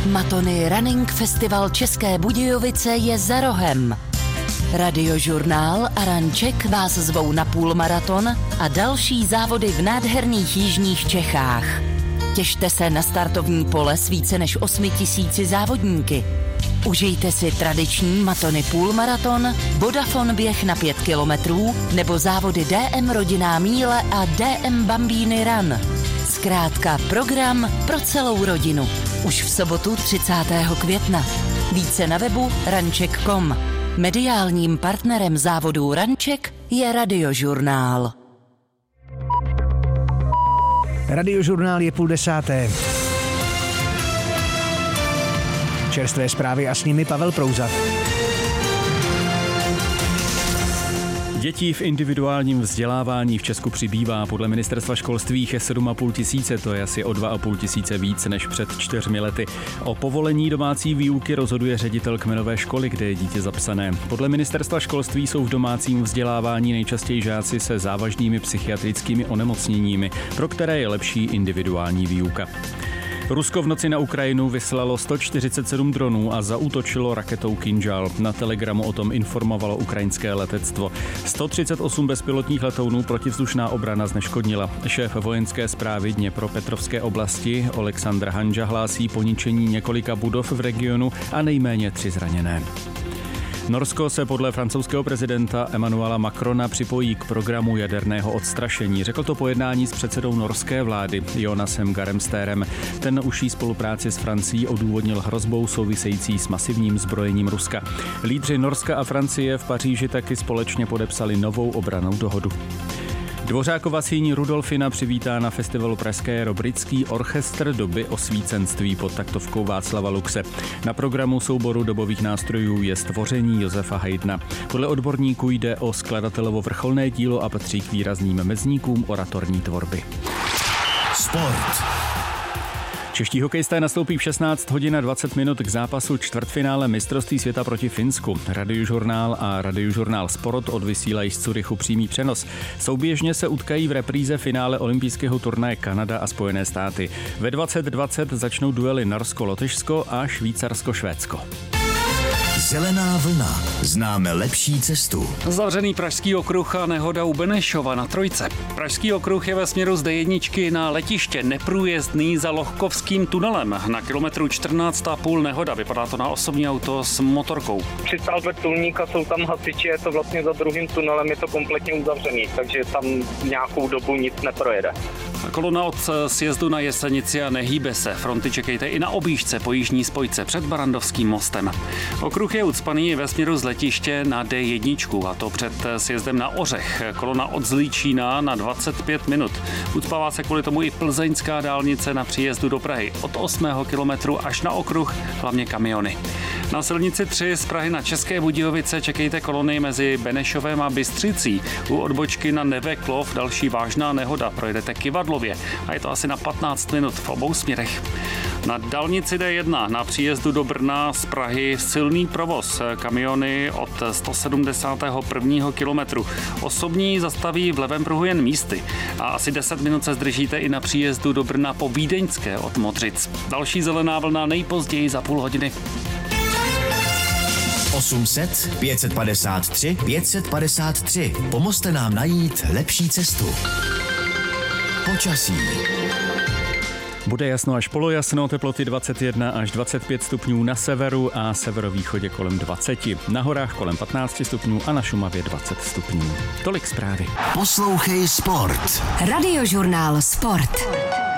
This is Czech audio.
Matony Running Festival České Budějovice je za rohem. Radiožurnál a Ranček vás zvou na půlmaraton a další závody v nádherných jižních Čechách. Těšte se na startovní pole s více než 8 000 závodníky. Užijte si tradiční Matony půlmaraton, Vodafone běh na 5 kilometrů nebo závody DM Rodinná míle a DM Bambíny Run. Zkrátka program pro celou rodinu. Už v sobotu 30. května. Více na webu ranček.com. Mediálním partnerem závodů Ranček je Radiožurnál. Radiožurnál je 9:30. Čerstvé zprávy a s nimi Pavel Prouza. Dětí v individuálním vzdělávání v Česku přibývá. Podle ministerstva školství je 7 500, to je asi o 2 500 víc než před 4 lety. O povolení domácí výuky rozhoduje ředitel kmenové školy, kde je dítě zapsané. Podle ministerstva školství jsou v domácím vzdělávání nejčastěji žáci se závažnými psychiatrickými onemocněními, pro které je lepší individuální výuka. Rusko v noci na Ukrajinu vyslalo 147 dronů a zaútočilo raketou Kinžal. Na Telegramu o tom informovalo ukrajinské letectvo. 138 bezpilotních letounů protivzdušná obrana zneškodnila. Šéf vojenské správy Dněpropetrovské oblasti Oleksandr Hanža hlásí poničení několika budov v regionu a nejméně 3 zraněné. Norsko se podle francouzského prezidenta Emmanuela Macrona připojí k programu jaderného odstrašení. Řekl to po jednání s předsedou norské vlády Jonasem Garem Stérem. Ten užší spolupráci s Francií odůvodnil hrozbou související s masivním zbrojením Ruska. Lídři Norska a Francie v Paříži taky společně podepsali novou obrannou dohodu. Dvořákova síň Rudolfina přivítá na festivalu Pražské jaro britský orchestr doby osvícenství pod taktovkou Václava Luxe. Na programu souboru dobových nástrojů je Stvoření Josefa Haydna. Podle odborníků jde o skladatelovo vrcholné dílo a patří k výrazným mezníkům oratorní tvorby. Sport. Čeští hokejisté nastoupí v 16 hodin a 20 minut k zápasu čtvrtfinále mistrovství světa proti Finsku. Radiožurnál a Radiožurnál Sport odvysílají z Curychu přímý přenos. Souběžně se utkají v repríze finále olympijského turnaje Kanada a Spojené státy. Ve 20:20 začnou duely Norsko-Lotyšsko a Švýcarsko-Švédsko. Zelená vlna. Známe lepší cestu. Zavřený Pražský okruh a nehoda u Benešova na Trojce. Pražský okruh je ve směru z D1 na letiště neprůjezdný za Lohkovským tunelem. Na kilometru 14,5 nehoda. Vypadá to na osobní auto s motorkou. Přistál vrtulník, jsou tam hasiči, je to vlastně za druhým tunelem, je to kompletně uzavřený, takže tam nějakou dobu nic neprojede. Kolona od sjezdu na Jesenici a nehýbe se. Fronty čekejte i na objížďce po jižní spojce před Barandovským mostem. Okruh je ucpaný ve směru z letiště na D1, a to před sjezdem na Ořech. Kolona od Zlíčína na 25 minut. Ucpává se kvůli tomu i plzeňská dálnice na příjezdu do Prahy. Od 8. kilometru až na okruh, hlavně kamiony. Na silnici 3 z Prahy na České Budějovice čekejte kolony mezi Benešovem a Bystřicí. U odbočky na Neveklov další vážná nehoda. Projedete Kyvadlově a je to asi na 15 minut v obou směrech. Na dálnici D1 na příjezdu do Brna z Prahy silný provoz. Kamiony od 171. kilometru. Osobní zastaví v levém pruhu jen místy. A asi 10 minut se zdržíte i na příjezdu do Brna po Vídeňské od Modřic. Další zelená vlna nejpozději za půl hodiny. 800 553 553. Pomozte nám najít lepší cestu. Počasí. Bude jasno až polojasno, teploty 21 až 25 stupňů na severu a severovýchodě kolem 20. Na horách kolem 15 stupňů a na Šumavě 20 stupňů. Tolik zprávy. Poslouchej Sport. Radiožurnál Sport.